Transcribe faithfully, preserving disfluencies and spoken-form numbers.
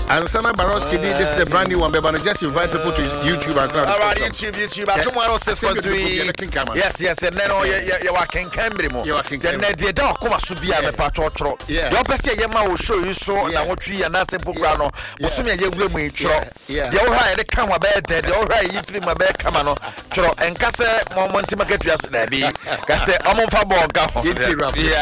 And Sana Baroski did this is a brand new one, but just invite people to YouTube and all right, YouTube, YouTube. I tomorrow six point three. Yes, yes, and then oh yeah, yeah, working Cambridge. You working. Then the dog come to be a patro. Yeah. Your best yama will show you so now what we are not simple grano. Musumi ye will me tro. The all right, the camera bed, the all right, you free my bed, come on, tro and Cassa moment to market yesterday. Cassa, I'm on Fabo. Yeah.